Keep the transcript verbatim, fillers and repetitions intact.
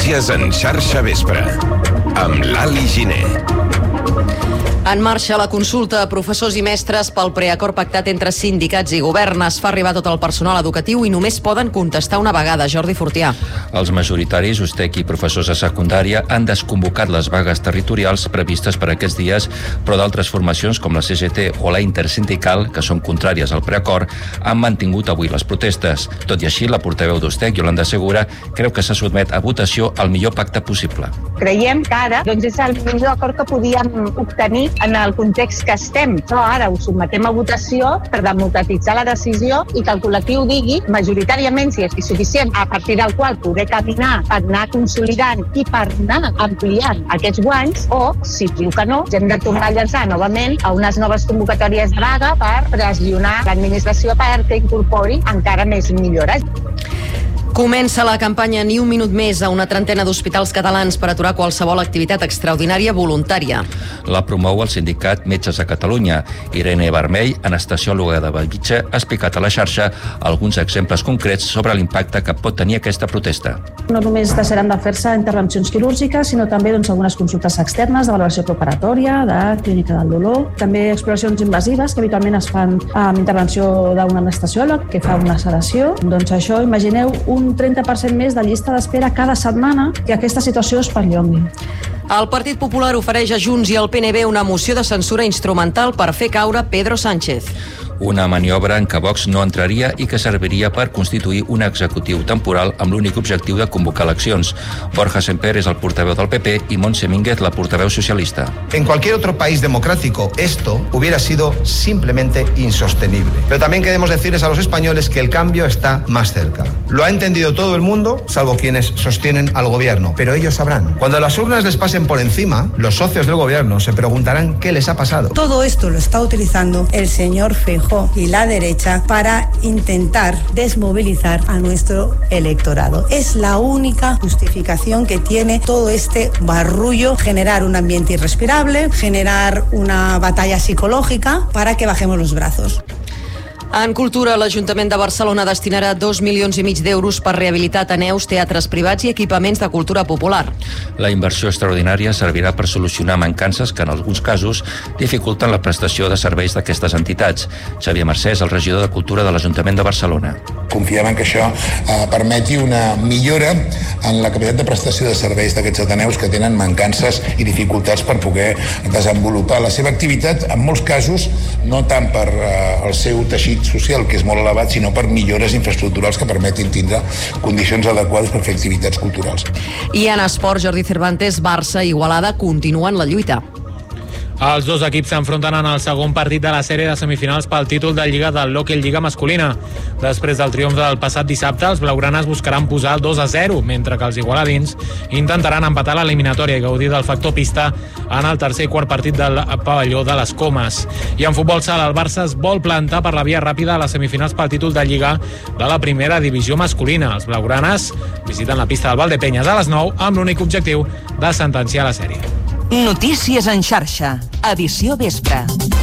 Notícies en xarxa vespre, amb l'Ali Giner. En marxa la consulta a professors i mestres pel preacord pactat entre sindicats i govern. Es fa arribar tot el personal educatiu i només poden contestar una vegada. Jordi Fortià. Els majoritaris, U S T E C i professors de secundària, han desconvocat les vagues territorials previstes per aquests dies, però d'altres formacions com la C G T o la Intersindical, que són contràries al preacord, han mantingut avui les protestes. Tot i així, la portaveu d'U S T E C, Yolanda Segura, creu que se sotmet a votació el millor pacte possible. Creiem que ara doncs, és el millor acord que podíem obtenir en el context que estem. Però ara ho sotmetem a votació per democratitzar la decisió i que el col·lectiu digui majoritàriament si és suficient, a partir del qual poder caminar per anar consolidant i per anar ampliant aquests guanys, o, si diu que no, hem de tornar a llançar novament a unes noves convocatòries de vaga per pressionar l'administració perquè incorpori encara més millores. Comença la campanya Ni un minut més a una trentena d'hospitals catalans per aturar qualsevol activitat extraordinària voluntària. La promou el sindicat Metges de Catalunya. Irene Vermell, anestesiòloga de Bellvitge, ha explicat a la xarxa alguns exemples concrets sobre l'impacte que pot tenir aquesta protesta. No només deixaran de fer-se intervencions quirúrgiques, sinó també doncs, algunes consultes externes de valoració preparatòria, de clínica del dolor, també exploracions invasives que habitualment es fan amb intervenció d'un anestesiòleg que fa una sedació. Doncs això, imagineu un trenta per cent més de llista d'espera cada setmana que aquesta situació es perllongui. El Partit Popular ofereix a Junts i al P N B una moció de censura instrumental per fer caure Pedro Sánchez. Una maniobra en què Vox no entraria i que serviria per constituir un executiu temporal amb l'únic objectiu de convocar eleccions. Borja Semper és el portaveu del P P i Montse Mínguez la portaveu socialista. En cualquier otro país democrático esto hubiera sido simplemente insostenible. Pero también queremos decirles a los españoles que el cambio está más cerca. Lo ha entendido todo el mundo, salvo quienes sostienen al gobierno, pero ellos sabrán. Cuando las urnas les pasen por encima, los socios del gobierno se preguntarán qué les ha pasado. Todo esto lo está utilizando el señor Feijóo y la derecha para intentar desmovilizar a nuestro electorado. Es la única justificación que tiene todo este barullo: generar un ambiente irrespirable, generar una batalla psicológica para que bajemos los brazos. En cultura, l'Ajuntament de Barcelona destinarà dos milions i mig d'euros per rehabilitar ateneus, teatres privats i equipaments de cultura popular. La inversió extraordinària servirà per solucionar mancances que en alguns casos dificulten la prestació de serveis d'aquestes entitats. Xavier Mercès, el regidor de Cultura de l'Ajuntament de Barcelona. Confiem en que això eh, permeti una millora en la capacitat de prestació de serveis d'aquests ateneus que tenen mancances i dificultats per poder desenvolupar la seva activitat, en molts casos no tant per eh, el seu teixit social, que és molt elevat, sinó per millores infraestructurals que permetin tindre condicions adequades per fer activitats culturals. I en esport, Jordi Cervantes, Barça i Igualada continuen la lluita. Els dos equips s'enfronten en el segon partit de la sèrie de semifinals pel títol de Lliga del l'Hockey Lliga masculina. Després del triomf del passat dissabte, els blaugranes buscaran posar el dos a zero, mentre que els igualadins intentaran empatar l'eliminatòria i gaudir del factor pista en el tercer i quart partit del pavelló de les Comes. I en futbol sala, el Barça es vol plantar per la via ràpida a les semifinals pel títol de Lliga de la primera divisió masculina. Els blaugranes visiten la pista del Valdepeñas a les nou amb l'únic objectiu de sentenciar la sèrie. Notícies en xarxa, edició vespre.